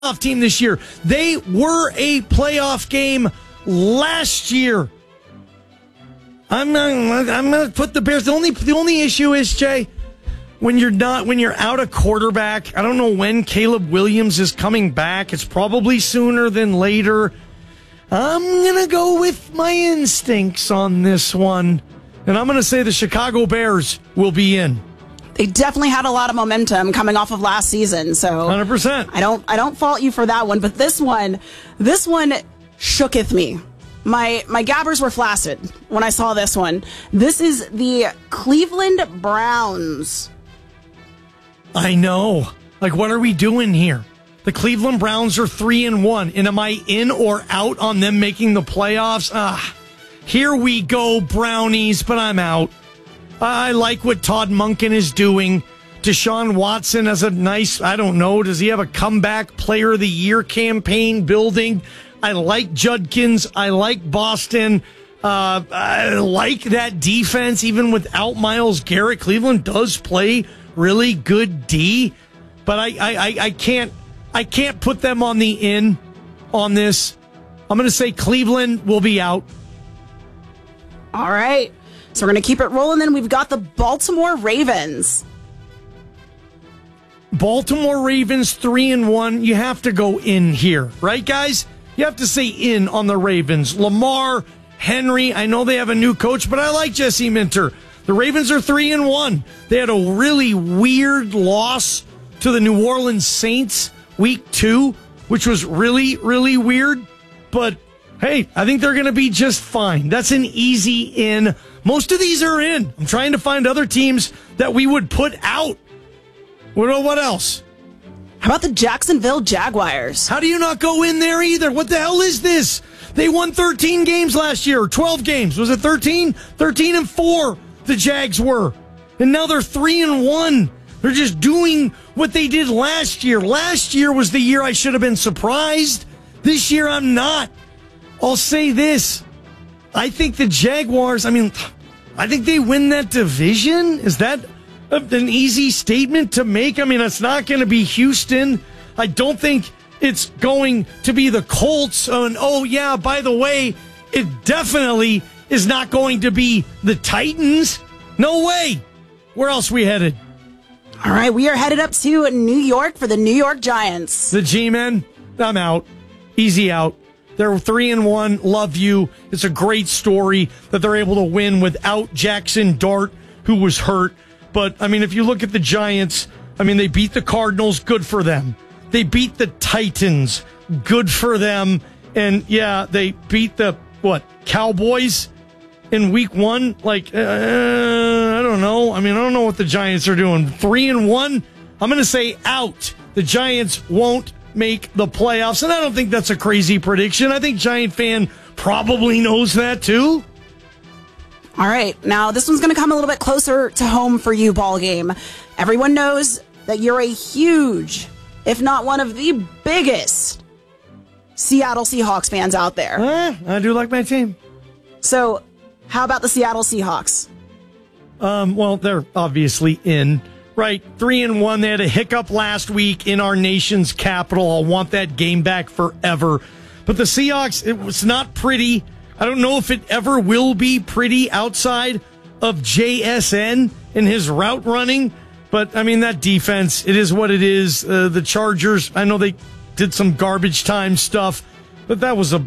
team this year. They were a playoff game last year. I'm going to put the Bears. The only issue is, Jay, when you're out of quarterback. I don't know when Caleb Williams is coming back. It's probably sooner than later. I'm going to go with my instincts on this one. And I'm going to say the Chicago Bears will be in. They definitely had a lot of momentum coming off of last season, so 100%. I don't fault you for that one, but this one shooketh me. My gabbers were flaccid when I saw this one. This is the Cleveland Browns. I know. Like, what are we doing here? The Cleveland Browns are 3-1, and am I in or out on them making the playoffs? Here we go, Brownies, but I'm out. I like what Todd Monken is doing. Deshaun Watson has a nice, I don't know, does he have a comeback player of the year campaign building? I like Judkins. I like Boston. I like that defense, even without Myles Garrett. Cleveland does play really good D, but I can't put them on the in on this. I'm going to say Cleveland will be out. All right. So we're going to keep it rolling. Then we've got the Baltimore Ravens. Baltimore Ravens 3-1. You have to go in here, right, guys? You have to say in on the Ravens. Lamar, Henry, I know they have a new coach, but I like Jesse Minter. The Ravens are 3-1. They had a really weird loss to the New Orleans Saints week 2, which was really, really weird. But, hey, I think they're going to be just fine. That's an easy in. Most of these are in. I'm trying to find other teams that we would put out. What else? How about the Jacksonville Jaguars? How do you not go in there either? What the hell is this? They won 13 games last year, or 12 games. Was it 13? 13-4 the Jags were. And now they're 3-1. They're just doing what they did last year. Last year was the year I should have been surprised. This year I'm not. I'll say this. I think the Jaguars, I think they win that division. Is that an easy statement to make? It's not going to be Houston. I don't think it's going to be the Colts. And oh, yeah, by the way, it definitely is not going to be the Titans. No way. Where else we headed? All right, we are headed up to New York for the New York Giants. The G-Men, I'm out. Easy out. They're 3-1. Love you. It's a great story that they're able to win without Jackson Dart, who was hurt. But, if you look at the Giants, they beat the Cardinals. Good for them. They beat the Titans. Good for them. And, yeah, they beat the, Cowboys in week 1? I don't know. I don't know what the Giants are doing. 3-1? I'm going to say out. The Giants won't make the playoffs. And I don't think that's a crazy prediction. I think Giant fan probably knows that too. All right. Now, this one's going to come a little bit closer to home for you, ball game. Everyone knows that you're a huge, if not one of the biggest, Seattle Seahawks fans out there. I do like my team. So, how about the Seattle Seahawks? Well, they're obviously in. Right, 3-1. They had a hiccup last week in our nation's capital. I'll want that game back forever. But the Seahawks, it was not pretty. I don't know if it ever will be pretty outside of JSN and his route running. But, that defense, it is what it is. The Chargers, I know they did some garbage time stuff, but that was a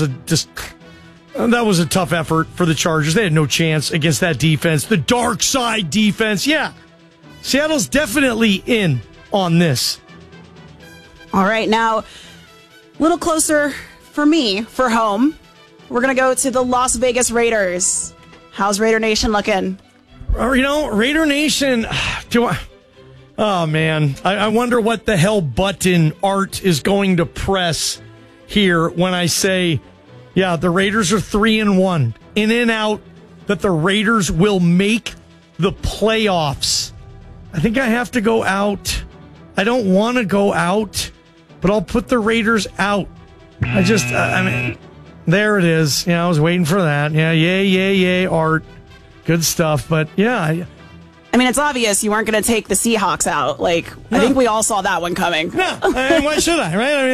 tough effort for the Chargers. They had no chance against that defense. The dark side defense, yeah. Seattle's definitely in on this. All right, now, a little closer for me, for home. We're going to go to the Las Vegas Raiders. How's Raider Nation looking? Raider Nation, oh, man. I wonder what the hell button Art is going to press here when I say, yeah, the Raiders are 3-1. In and out, that the Raiders will make the playoffs. I think I have to go out. I don't want to go out, but I'll put the Raiders out. There it is. Yeah, I was waiting for that. Yeah, yay, Art. Good stuff. But, yeah. I mean, it's obvious you weren't going to take the Seahawks out. Like, I think we all saw that one coming. No, and why should I, right? I mean,